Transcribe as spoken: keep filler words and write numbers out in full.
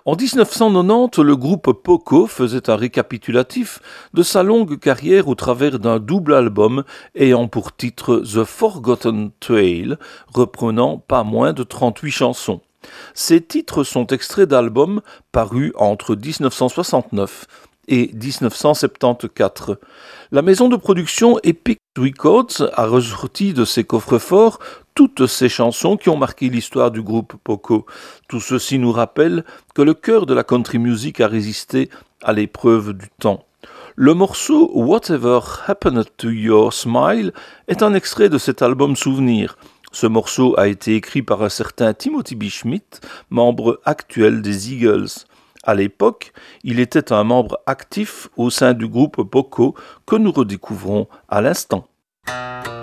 En dix-neuf cent quatre-vingt-dix, le groupe Poco faisait un récapitulatif de sa longue carrière au travers d'un double album ayant pour titre The Forgotten Trail, reprenant pas moins de trente-huit chansons. Ces titres sont extraits d'albums parus entre dix-neuf cent soixante-neuf et dix-neuf cent soixante-quatorze. La maison de production Epic Records a ressorti de ses coffres-forts toutes ces chansons qui ont marqué l'histoire du groupe Poco. Tout ceci nous rappelle que le cœur de la country music a résisté à l'épreuve du temps. Le morceau Whatever Happened to Your Smile est un extrait de cet album Souvenir. Ce morceau a été écrit par un certain Timothy B. Schmidt, membre actuel des Eagles. À l'époque, il était un membre actif au sein du groupe Poco que nous redécouvrons à l'instant.